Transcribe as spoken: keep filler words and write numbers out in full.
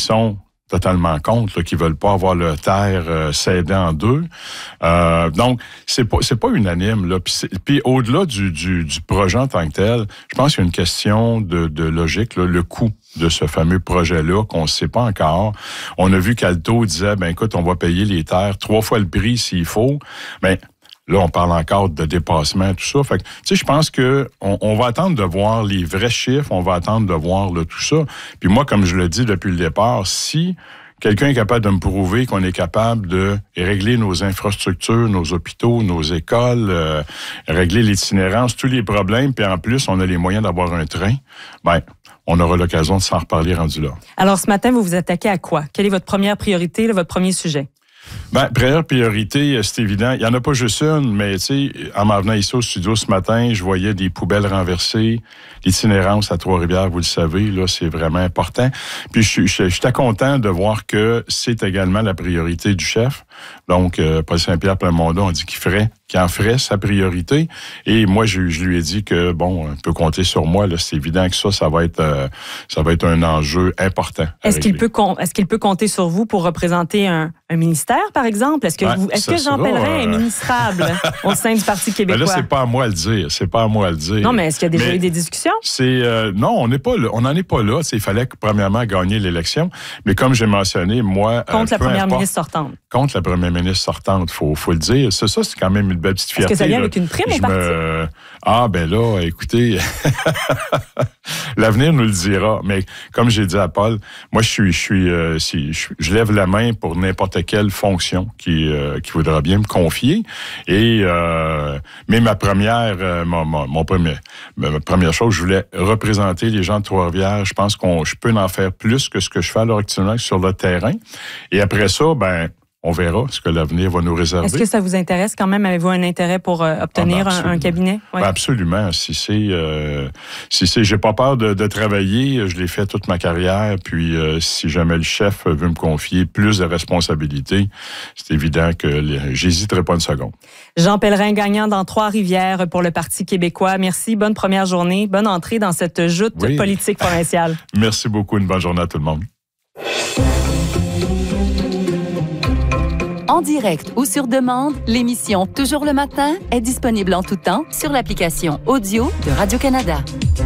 sont totalement contre, là, qui veulent pas avoir leur terre euh, cédée en deux. Euh, donc, c'est pas c'est pas unanime, là. Puis, puis au-delà du, du, du projet en tant que tel, je pense qu'il y a une question de, de logique, là, le coût de ce fameux projet-là, qu'on ne sait pas encore. On a vu qu'Alto disait, ben écoute, on va payer les terres trois fois le prix s'il faut. Ben, là, on parle encore de dépassement, tout ça. Fait que, tu sais, je pense que on, on va attendre de voir les vrais chiffres, on va attendre de voir là, tout ça. Puis moi, comme je le dis depuis le départ, si quelqu'un est capable de me prouver qu'on est capable de régler nos infrastructures, nos hôpitaux, nos écoles, euh, régler l'itinérance, tous les problèmes, puis en plus, on a les moyens d'avoir un train, ben on aura l'occasion de s'en reparler rendu là. Alors, ce matin, vous vous attaquez à quoi? Quelle est votre première priorité, là, votre premier sujet? Bien, première priorité, c'est évident. Il n'y en a pas juste une, mais tu sais, en m'en venant ici au studio ce matin, je voyais des poubelles renversées, l'itinérance à Trois-Rivières, vous le savez, là, c'est vraiment important. Puis je, je, j'étais content de voir que c'est également la priorité du chef. Donc, euh, Paul Saint-Pierre Plamondon, on dit qu'il ferait, qu'il en ferait sa priorité. Et moi, je, je lui ai dit que, bon, on peut compter sur moi, là, c'est évident que ça, ça va être, euh, ça va être un enjeu important. Est-ce qu'il peut, est-ce qu'il peut compter sur vous pour représenter un, un ministère, par exemple? Est-ce que, ouais, vous, est-ce que Jean Pellerin euh... est ministrable au sein du Parti québécois? Ben là, c'est pas à moi à le dire. C'est pas à moi à le dire. Non, mais est-ce qu'il y a déjà mais eu des discussions? C'est, euh, non, on n'est pas là. On n'en est pas là. Il fallait premièrement gagner l'élection. Mais comme j'ai mentionné, moi... Contre euh, la première importe, ministre sortante. Contre la première ministre sortante, il faut, faut le dire. C'est ça, c'est quand même une belle petite fierté. Est-ce que ça vient là. Avec une prime au parti? Me... Ah, ben là, écoutez, l'avenir nous le dira. Mais comme j'ai dit à Paul, moi, je suis, je suis, euh, si, je, je lève la main pour n'importe quelle fonction qui, euh, qui voudra bien me confier. Et euh, mais ma première, euh, mon, mon, mon premier, ma première chose, je voulais représenter les gens de Trois-Rivières. Je pense qu'on, je peux en faire plus que ce que je fais à l'heure actuelle sur le terrain. Et après ça, ben. On verra ce que l'avenir va nous réserver. Est-ce que ça vous intéresse quand même? Avez-vous un intérêt pour euh, obtenir ah ben un, un cabinet? Ouais. Ben absolument. Si c'est, euh, si c'est, j'ai pas peur de, de travailler. Je l'ai fait toute ma carrière. Puis, euh, si jamais le chef veut me confier plus de responsabilités, c'est évident que les, j'hésiterai pas une seconde. Jean Pellerin, gagnant dans Trois-Rivières pour le Parti québécois. Merci. Bonne première journée. Bonne entrée dans cette joute oui. politique provinciale. Merci beaucoup. Une bonne journée à tout le monde. En direct ou sur demande, l'émission Toujours le matin est disponible en tout temps sur l'application audio de Radio-Canada.